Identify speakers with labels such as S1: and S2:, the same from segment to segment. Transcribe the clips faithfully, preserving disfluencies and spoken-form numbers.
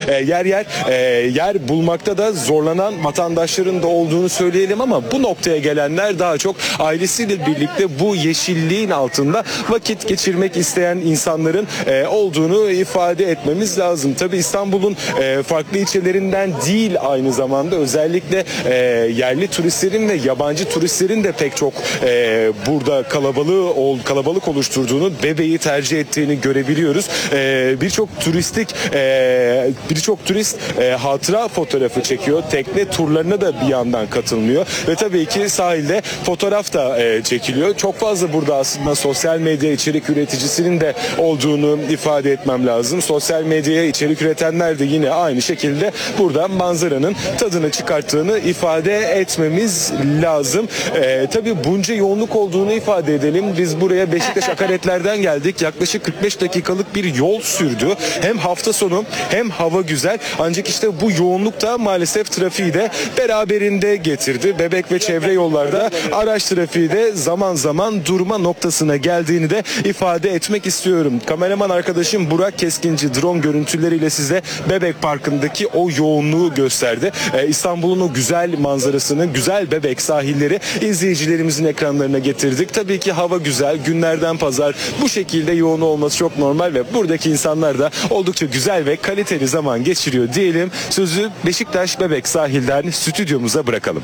S1: e, yer yer e, yer bulmakta da zorlanan vatandaşların da olduğunu söyleyelim ama bu noktaya gelenler daha çok ailesiyle birlikte bu yeşilliğin altında vakit geçirmek isteyen insanların e, olduğunu ifade etmemiz lazım. Tabii İstanbul'un e, farklı ilçelerinden değil, aynı zamanda özellikle e, yerli turistlerin ve yabancı turistlerin de pek çok e, burada kalabalığı ol, kalabalık oluşturduğunu, Bebeği tercih ettiğini görebiliyoruz. E, birçok turistik e, birçok turist e, hatıra fotoğrafı çekiyor. Tekne turlarına da bir yandan katılmıyor ve tabii ki sahilde fotoğraf da e, çekiliyor. Çok fazla burada aslında sosyal medya içerik üreticisinin de olduğunu ifade etmem lazım. Sosyal medyaya içerik üretenler de yine aynı şekilde burada manzaranın tadını çıkarttığını ifade etmemiz lazım. Ee, tabii bunca yoğunluk olduğunu ifade edelim. Biz buraya Beşiktaş akaretlerden geldik. Yaklaşık kırk beş dakikalık bir yol sürdü. Hem hafta sonu hem hava güzel. Ancak işte bu yoğunluk da maalesef trafiği de beraberinde getirdi. Bebek ve çevre yollarda araç trafiği de zaman zaman durma noktasına geldiğini de ifade etmek istiyorum. Kameraman arkadaşım Burak Keskinci drone görüntüleriyle size Bebek Parkı'ndaki o yoğunluğu gösterdi. Ee, İstanbul'un o güzel manzarasını, güzel Bebek sahilleri izleyicilerimizin ekranlarına getirdik. Tabii ki hava güzel, günlerden pazar, bu şekilde yoğun olması çok normal ve buradaki insanlar da oldukça güzel ve kaliteli zaman geçiriyor diyelim. Sözü Beşiktaş Bebek sahilden stüdyomuza bırakalım.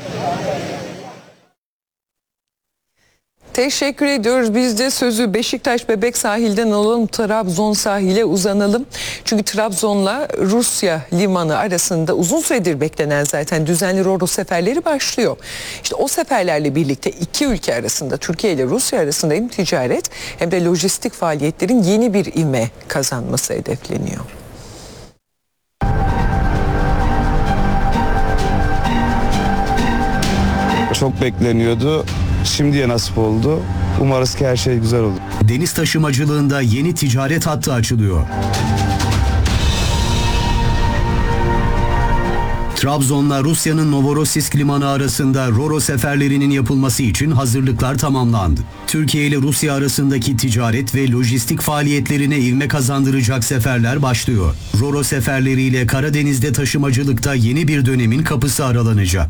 S2: Teşekkür ediyoruz. Biz de sözü Beşiktaş Bebek sahilden alalım, Trabzon sahile uzanalım. Çünkü Trabzon'la Rusya limanı arasında uzun süredir beklenen zaten düzenli Ro-Ro seferleri başlıyor. İşte o seferlerle birlikte iki ülke arasında, Türkiye ile Rusya arasında hem ticaret hem de lojistik faaliyetlerin yeni bir ivme kazanması hedefleniyor.
S3: Çok bekleniyordu. Şimdiye nasip oldu. Umarız ki her şey güzel olur.
S4: Deniz taşımacılığında yeni ticaret hattı açılıyor. Trabzon'la Rusya'nın Novorossiysk limanı arasında Ro-Ro seferlerinin yapılması için hazırlıklar tamamlandı. Türkiye ile Rusya arasındaki ticaret ve lojistik faaliyetlerine ivme kazandıracak seferler başlıyor. Ro-Ro seferleriyle Karadeniz'de taşımacılıkta yeni bir dönemin kapısı aralanacak.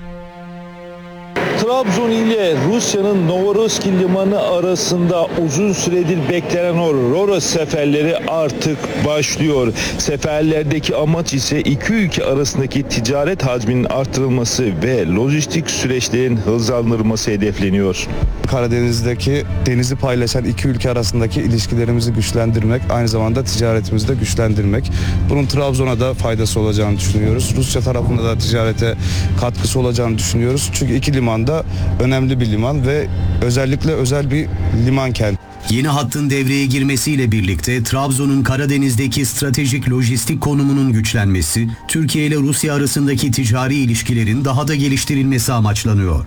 S5: Trabzon ile Rusya'nın Novorossiysk limanı arasında uzun süredir beklenen o Ro-Ro seferleri artık başlıyor. Seferlerdeki amaç ise iki ülke arasındaki ticaret hacminin artırılması ve lojistik süreçlerin hızlandırılması hedefleniyor.
S3: Karadeniz'deki denizi paylaşan iki ülke arasındaki ilişkilerimizi güçlendirmek, aynı zamanda ticaretimizi de güçlendirmek. Bunun Trabzon'a da faydası olacağını düşünüyoruz. Rusya tarafında da ticarete katkısı olacağını düşünüyoruz. Çünkü iki limanda önemli bir liman ve özellikle özel bir liman kent.
S4: Yeni hattın devreye girmesiyle birlikte Trabzon'un Karadeniz'deki stratejik lojistik konumunun güçlenmesi, Türkiye ile Rusya arasındaki ticari ilişkilerin daha da geliştirilmesi amaçlanıyor.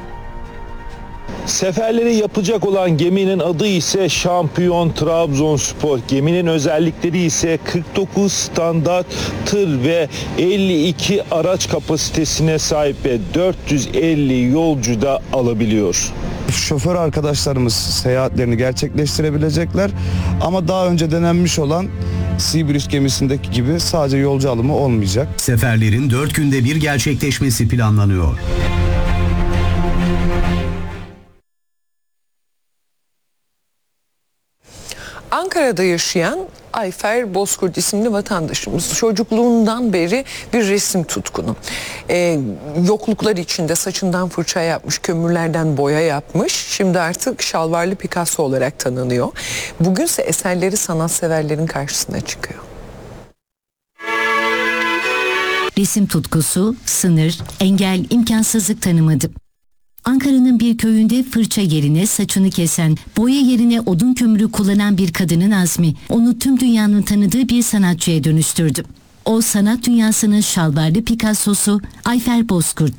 S5: Seferleri yapacak olan geminin adı ise Şampiyon Trabzonspor. Geminin özellikleri ise kırk dokuz standart tır ve elli iki araç kapasitesine sahip ve dört yüz elli yolcu da alabiliyor.
S3: Şoför arkadaşlarımız seyahatlerini gerçekleştirebilecekler ama daha önce denenmiş olan Seabridge gemisindeki gibi sadece yolcu alımı olmayacak.
S4: Seferlerin dört günde bir gerçekleşmesi planlanıyor.
S2: Ankara'da yaşayan Ayfer Bozkurt isimli vatandaşımız çocukluğundan beri bir resim tutkunu. Ee, yokluklar içinde saçından fırça yapmış, kömürlerden boya yapmış. Şimdi artık şalvarlı Picasso olarak tanınıyor. Bugünse eserleri sanatseverlerin karşısına çıkıyor.
S6: Resim tutkusu, sınır, engel, imkansızlık tanımadı. Ankara'nın bir köyünde fırça yerine saçını kesen, boya yerine odun kömürü kullanan bir kadının azmi, onu tüm dünyanın tanıdığı bir sanatçıya dönüştürdü. O sanat dünyasının şalvarlı Picasso'su Ayfer Bozkurt.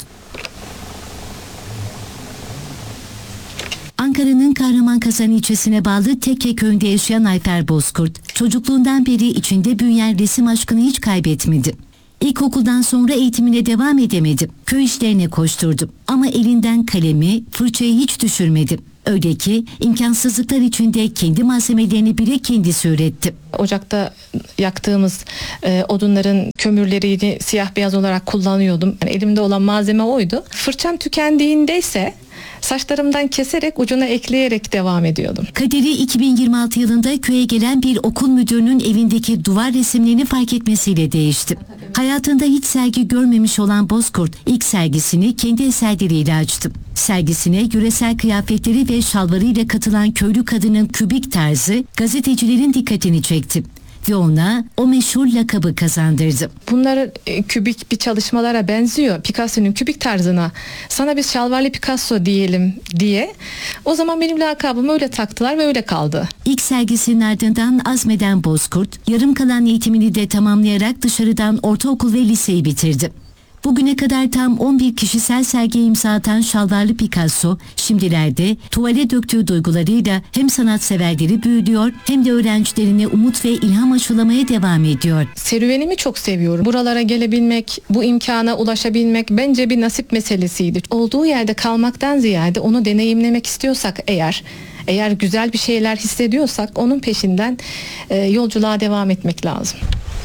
S6: Ankara'nın Kahramankasan ilçesine bağlı Tekke köyünde yaşayan Ayfer Bozkurt, çocukluğundan beri içinde büyüyen resim aşkını hiç kaybetmedi. İlkokuldan sonra eğitimine devam edemedi. Köy işlerine koşturdu ama elinden kalemi, fırçayı hiç düşürmedi. Öyle ki imkansızlıklar içinde kendi malzemelerini bile kendisi üretti.
S7: Ocakta yaktığımız e, odunların kömürlerini siyah beyaz olarak kullanıyordum. Yani elimde olan malzeme oydu. Fırçam tükendiğinde ise saçlarımdan keserek ucuna ekleyerek devam ediyordum.
S6: Kaderi iki bin yirmi altı yılında köye gelen bir okul müdürünün evindeki duvar resimlerini fark etmesiyle değişti. Hayatında hiç sergi görmemiş olan Bozkurt ilk sergisini kendi eserleriyle açtı. Sergisine yöresel kıyafetleri ve şalvarıyla katılan köylü kadının kübik tarzı gazetecilerin dikkatini çekti ve ona o meşhur lakabı kazandırdı.
S7: Bunlar e, kübik bir çalışmalara benziyor. Picasso'nun kübik tarzına. Sana biz şalvarlı Picasso diyelim diye. O zaman benim lakabımı öyle taktılar ve öyle kaldı.
S6: İlk sergisinin ardından azmeden Bozkurt, yarım kalan eğitimini de tamamlayarak dışarıdan ortaokul ve liseyi bitirdi. Bugüne kadar tam on bir kişisel sergiye imza atan şalvarlı Picasso, şimdilerde tuvale döktüğü duygularıyla hem sanatseverleri büyülüyor hem de öğrencilerine umut ve ilham aşılamaya devam ediyor.
S7: Serüvenimi çok seviyorum. Buralara gelebilmek, bu imkana ulaşabilmek bence bir nasip meselesiydi. Olduğu yerde kalmaktan ziyade onu deneyimlemek istiyorsak eğer, eğer güzel bir şeyler hissediyorsak onun peşinden e, yolculuğa devam etmek lazım.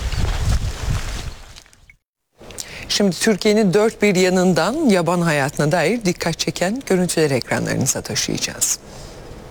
S2: Şimdi Türkiye'nin dört bir yanından yaban hayatına dair dikkat çeken görüntüleri ekranlarınıza taşıyacağız.